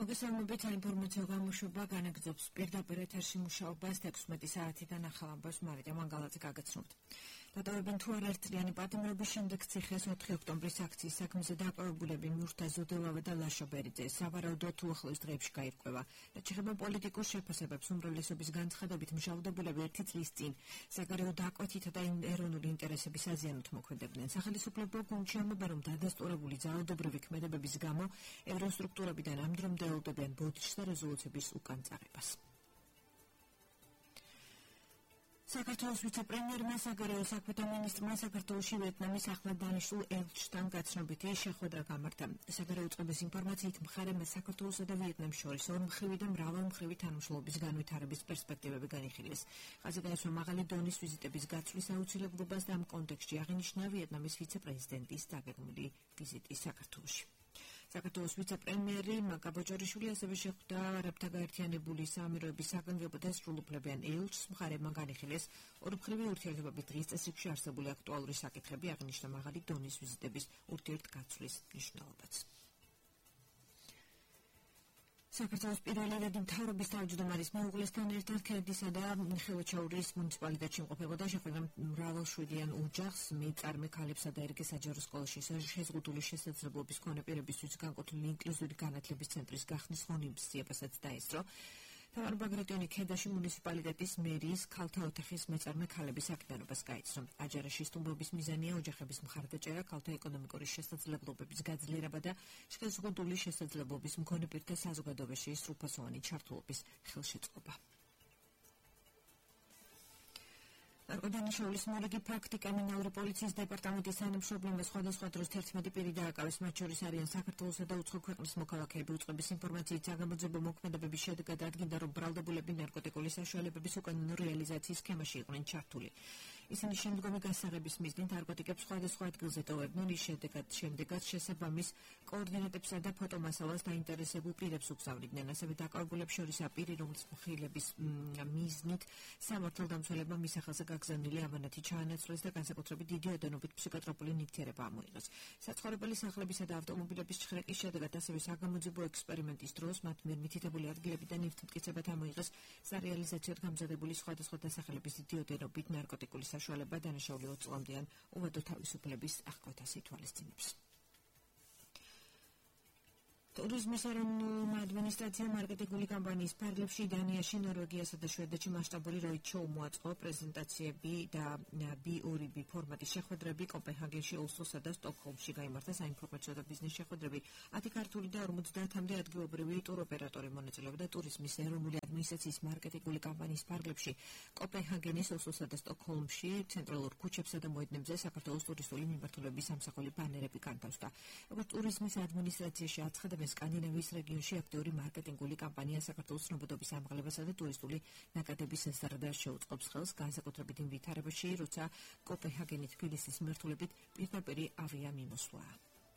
მოგესალმებით, საინფორმაციო გამოშვება განაგრძობს პირდაპირ ეთერში მუშაობას 16 საათიდან ახალ ამბავს მარიტა მანგალაძე გაგაცნობთ. დატოვებენ თუ არა ერთწლიანი პატიმრობის შემდეგ ციხეს 4 ოქტომბრის აქციის საქმეზე დაკავებულები მიურთა ზოდელავა და ლაშა ბერიძე სავარაუდოდ უახლოეს დღეებში გაირკვევა. რაც შეეხება პოლიტიკურ შეფასებებს, უმრავლესობის განცხადებით მჟავდებულები ერთი წლის წინ საგარეო დაკვეთითა და ეროვნული ინტერესების აზიანოთ მოქმედებდნენ. სახელმწიფო გუნდში ამბობა, რომ დადასტურებული ძალადობრივი ქმედებების გამო ევროსტრუქტურებიდან ამ დრომდე ელოდებიან ბოდიშს და რეზოლუციების უკან წარებას. საქართველოს ვიცე-პრემიერმა საგარეო საქმეთა მინისტრმა საქართველოში ვიეტნამის ახლად დანიშნულ ელჩთან გაცნობითი შეხვედრა გამართა. საგარეო წყობის ინფორმაციით მხარემა საქართველოსა და ვიეტნამს შორის ორმხრივი და მრავალმხრივი თანამშრომლობის განვითარების პერსპექტივები განიხილეს. ხაზი გაისვა მაღალი დონის ვიზიტების გაცვლის აუცილებლობას და ამ კონტექსტში აღინიშნა ვიეტნამის ვიცე-პრეზიდენტის დაგეგმილი ვიზიტი საქართველოში. საქართველოს ვიცე-პრემიერი მაკა ბოჭორიშვილი ასევე შეხვდა არაბთა გაერთიანებული საამიროების საგანგებო და სრულუფლებიან ელჩს. მხარეებმა განიხილეს ორმხრივი ურთიერთობების დღის წესრიგში არსებული აქტუალური საკითხები, აღნიშნა მაღალი დონის ვიზიტების ურთიერთგაცვლის მნიშვნელობაც. საქართველოს პირველი რადი მთავრობის თავმჯდომარის მეუღლესთან ერთად ქერდისა და ხელოჩაურის მუნიციპალიტეტში იმყოფებოდა. შეხვედრამ მრავალშვიდიან ოჯახს, მეწარმე ქალებსა და ერგეს საჯარო სკოლაში შეზღუდული შესაძლებლობის მქონე პირებისთვის განკუთვნილი ინკლუზიური განათლების ცენტრის გახსნის ღონისძიებასაც დაესწრო. თამარ ბაგრატიონი ქედაში მუნიციპალიტეტის მერის ქალთა ოთახის მეწარმე ქალების საქმიანობას გაიცნო. აჯარაში სტუმრობის მიზანია ოჯახების მხარდაჭერა, ქალთა ეკონომიკური შესაძლებლობების გაძლიერება და შეზღუდული შესაძლებლობის მქონე პირთა საზოგადოებაში სრულფასოვანი ჩართულობის ხელშეწყობა. ნარკოდანიშნულის მორიგი ფაქტი კრიმინალური პოლიციის დეპარტამენტის თანამშრომლებმა სხვადასხვა დროს 11 პირი დააკავეს, მათ შორის არიან საქართველოსა და უცხო ქვეყნის მოქალაქეები. უწყების ინფორმაციით საგამოძიებო მოქმედებების შედეგად ადგინდა, რომ ბრალდებულები ნარკოტიკული საშუალებების უკანონო რეალიზაციის სქემაში იყვნენ ჩართული. ისინი შემდგომი გასაღების მიზნით ნარკოტიკებს სხვადასხვა ადგილზე ტოვებდნენ, ის შემდეგაც შესაბამის კოორდინატებსა და ფოტომასალას დაინტერესებულ პირებს უგზავნიდნენ. ასევე დაკავებულებს შორისაა პირი, რომლის მხილების მიზნით სამართალდამცველებმა მის სახელზე გაგზავნილი ამანათი ჩაანაცვლეს და განსაკუთრებით დიდი ოდენობით ფსიქოტროპული ნივთიერება ამოიღეს. საცხოვრებელი სახლებისა და ავტომობილების ჩხრეკის შედეგად ასევე საგამოძიებო ექსპერიმენტის დროს მათ მიერ მითითებული ადგილებიდან ნივთმტკიცებად ამოიღეს სარეალიზაციოდ გამზადებული სხვადასხვა დასახელების დიდი ოდენობით ნარკოტიკული საშუალება დანაშაული 20 წლამდე ან უვადო თავისუფლების აღკვეთას ითვალისწინებს. ტურიზმის ეროვნულმა ადმინისტრაციამ მარკეტინგული კამპანიის ფარგლებში დანიაში, ნორვეგიასა და შვედეთში მასშტაბური როიდ-შოუ მოაწყო. პრეზენტაციები და B2B ფორმატის შეხვედრები კოპენჰაგენში, ოსლოსა და სტოკჰოლმში გაიმართა. საინფორმაციო და ბიზნეს შეხვედრები 10 ქართული და 50-მდე ადგილობრივი ტუროპერატორი მონაწილეობდა. ტურიზმის ეროვნული ადმინისტრაციის მარკეტინგული კამპანიის ფარგლებში კოპენჰაგენის, ოსლოსა და სტოკჰოლმში ცენტრალურ ქუჩებსა და მოედნებზე საქართველოს ტურისტული მიმართულების სამსახური ბანერები განთავსდა. როგორც ტურიზმის ადმინისტრაციაში აცხადებენ, სკანდინავიის რეგიონში აქტიური მარკეტინგული კამპანია საქართველოს ცნობადობის ამაღლებასა და ტურისტული ნაკადების ზრდას შეუწყობს ხელს, განსაკუთრებით იმ ვითარებაში, როცა კოპენჰაგენი თბილისის მიმართულებით პირდაპირი ავიამიმოსვლაა.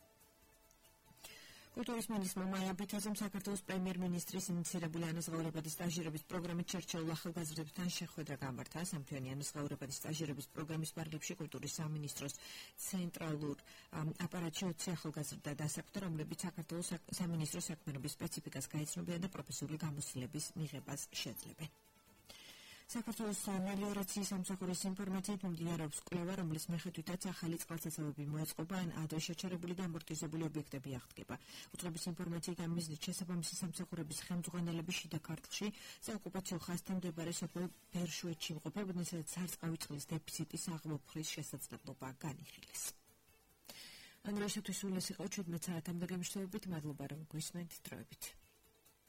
კულტურის მინისტრმა მაია ბითაზემ საქართველოს პრემიერ-მინისტრის ინიციირებული ანაზღაურებადი სტაჟირების პროგრამით შერჩეულ ახალგაზრდებთან შეხვედრა გამართა. სამთვიანი ანაზღაურებადი სტაჟირების პროგრამის ფარგლებში კულტურის სამინისტროს ცენტრალურ აპარატში 20 ახალგაზრდა დასაქმდა, რომლებიც საქართველოს სამინისტროს საქმიანობის სპეციფიკას გაიცნობიან და პროფესიული გამოცდილების მიღებას შეძლებენ. საქართველოს მელიორაციის სამსახურის ინფორმაციით მიმდინარეობს კვლევა, რომლის მიხედვითაც ახალი წყალსაცავები მოეწყობა ან ადრე შეჩერებული და ამორტიზებული ობიექტები აღდგება. უწყების ინფორმაციით ამ მიზნით შესაბამისი სამსახურების ხელმძღვანელები შიდა ქართლში საოკუპაციო ხაზთან მდებარე სოფელ ბერშვეთში იმყოფებოდნენ, სადაც სარწყავი წყლის დეფიციტის აღმოფხრის შესაძლებლობა განიხილეს. ანრეშეთის სულ ეს იყო 17 საათამდე გემშვიდობით, მადლობა რომ გვისმენთ დროებით.